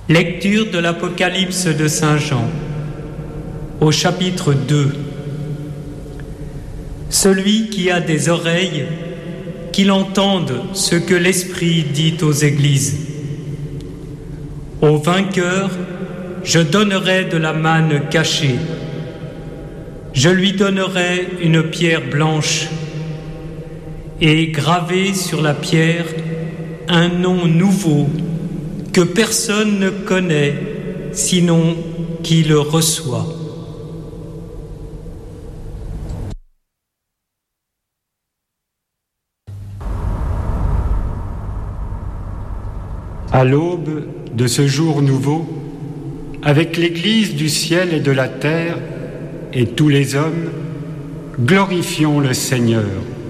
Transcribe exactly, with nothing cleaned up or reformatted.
Lecture de l'Apocalypse de Saint Jean, au chapitre deux. Celui qui a des oreilles, qu'il entende ce que l'Esprit dit aux églises. Au vainqueur, je donnerai de la manne cachée. Je lui donnerai une pierre blanche et gravé sur la pierre un nom nouveau que personne ne connaît sinon qui le reçoit. À l'aube de ce jour nouveau, avec l'Église du ciel et de la terre et tous les hommes, glorifions le Seigneur.